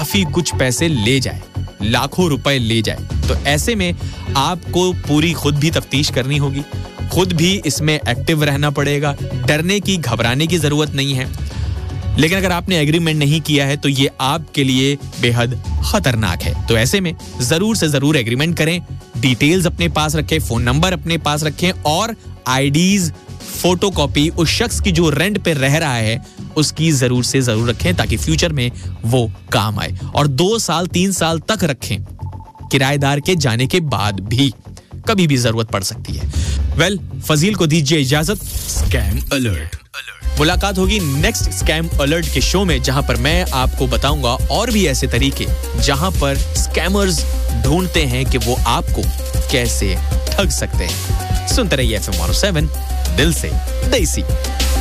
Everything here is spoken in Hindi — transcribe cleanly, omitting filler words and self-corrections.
काफी कुछ पैसे ले जाए, लाखों रुपए ले जाए, तो ऐसे में आपको पूरी खुद भी तफ्तीश करनी होगी, खुद भी इसमें एक्टिव रहना पड़ेगा। डरने की, घबराने की जरूरत नहीं है। लेकिन अगर आपने एग्रीमेंट नहीं किया है तो ये आपके लिए बेहद खतरनाक है। तो ऐसे में जरूर से जरूर एग्रीमेंट करें, डिटेल्स अपने पास रखें, फोन नंबर अपने पास रखें और आईडीज, फोटोकॉपी उस शख्स की जो रेंट पे रह रहा है उसकी जरूर से जरूर रखें ताकि फ्यूचर में वो काम आए। और 2 साल 3 साल तक रखें, किराएदार के जाने के बाद भी, कभी भी जरूरत पड़ सकती है। वेल, फजील को दीजिए इजाजत। Scam alert. मुलाकात होगी नेक्स्ट स्कैम अलर्ट के शो में, जहां पर मैं आपको बताऊंगा और भी ऐसे तरीके जहां पर स्कैमर्स ढूंढते हैं कि वो आपको कैसे ठग सकते हैं। सुनते रहिए FM 107, दिल से देसी।